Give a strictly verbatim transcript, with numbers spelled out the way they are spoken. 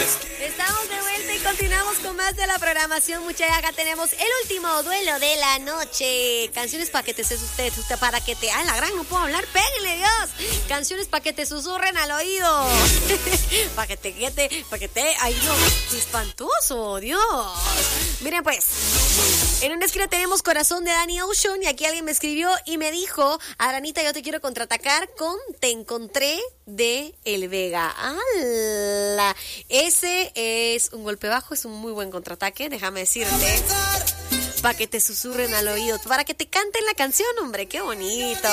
Estamos de vuelta y continuamos con más de la programación, muchachos. Acá tenemos el último duelo de la noche. Canciones para que te usted, usted para que te... ¡Ah, la gran! No puedo hablar, péguenle, Dios. Canciones para que te susurren al oído. Para que te quede, para que te... ¡Ay, no! ¡Qué espantoso, Dios! Miren, pues, en una esquina tenemos Corazón de Danny Ocean y aquí alguien me escribió y me dijo: Aranita, yo te quiero contraatacar con Te Encontré de El Vega. ¡Hala! Ese es un golpe bajo, es un muy buen contraataque, déjame decirte. Para que te susurren al oído, para que te canten la canción, hombre, qué bonito.